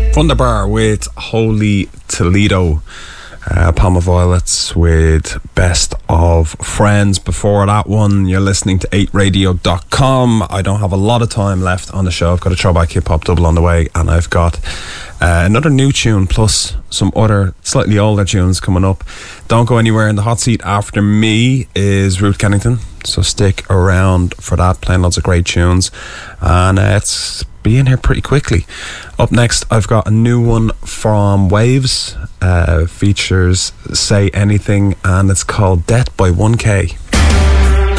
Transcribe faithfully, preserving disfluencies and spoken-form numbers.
Wunderbar with Holy Toledo. Uh, Palma Violets with Best of Friends. Before that one, you're listening to eight radio dot com. I don't have a lot of time left on the show. I've got a throwback hip hop double on the way, and I've got uh, another new tune plus some other slightly older tunes coming up. Don't go anywhere. In the hot seat after me is Ruth Kennington, so stick around for that. Playing lots of great tunes, and uh, it's being here pretty quickly. Up next, I've got a new one from Waves. Uh, features Say Anything, and it's called Death by one K.